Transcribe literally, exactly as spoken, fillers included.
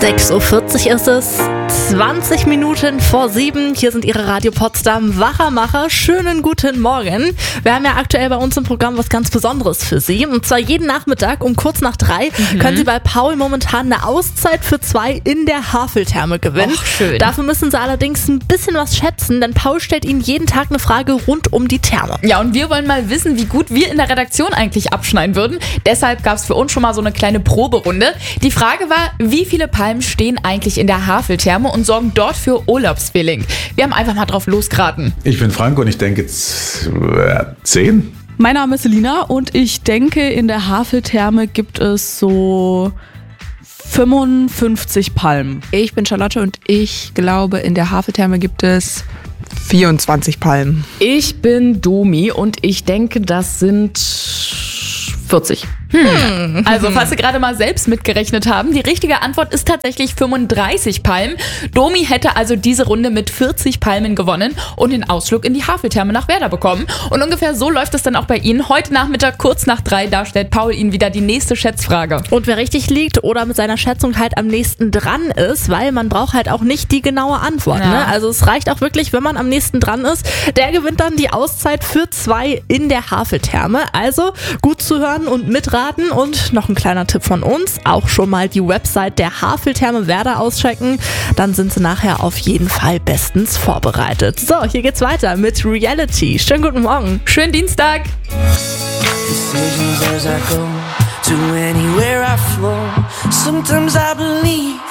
sechs Uhr vierzig ist es, zwanzig Minuten vor sieben. Hier sind Ihre Radio Potsdam Wachermacher. Schönen guten Morgen. Wir haben ja aktuell bei uns im Programm was ganz Besonderes für Sie. Und zwar jeden Nachmittag um kurz nach drei mhm. können Sie bei Paul momentan eine Auszeit für zwei in der Haveltherme gewinnen. Och, schön. Dafür müssen Sie allerdings ein bisschen was schätzen, denn Paul stellt Ihnen jeden Tag eine Frage rund um die Therme. Ja, und wir wollen mal wissen, wie gut wir in der Redaktion eigentlich abschneiden würden. Deshalb gab es für uns schon mal so eine kleine Proberunde. Die Frage war, wie viele Palmen stehen eigentlich in der Haveltherme und sorgen dort für Urlaubsfeeling? Wir haben einfach mal drauf losgeraten. Ich bin Frank und ich denke z- äh, zehn. Mein Name ist Selina und ich denke, in der Haveltherme gibt es so fünfundfünfzig Palmen. Ich bin Charlotte und ich glaube, in der Haveltherme gibt es vierundzwanzig Palmen. Ich bin Domi und ich denke, das sind vierzig. Hm. Also, falls Sie gerade mal selbst mitgerechnet haben, die richtige Antwort ist tatsächlich fünfunddreißig Palmen. Domi hätte also diese Runde mit vierzig Palmen gewonnen und den Ausflug in die Haveltherme nach Werder bekommen. Und ungefähr so läuft es dann auch bei Ihnen. Heute Nachmittag kurz nach drei, da stellt Paul Ihnen wieder die nächste Schätzfrage. Und wer richtig liegt oder mit seiner Schätzung halt am nächsten dran ist, weil man braucht halt auch nicht die genaue Antwort. Ja. Ne? Also es reicht auch wirklich, wenn man am nächsten dran ist. Der gewinnt dann die Auszeit für zwei in der Haveltherme. Also gut zuhören und mitraten. Und noch ein kleiner Tipp von uns, auch schon mal die Website der Haveltherme Werder auschecken. Dann sind Sie nachher auf jeden Fall bestens vorbereitet. So, hier geht's weiter mit Reality. Schönen guten Morgen. Schönen Dienstag. Decisions as I go to anywhere I flow. Sometimes I believe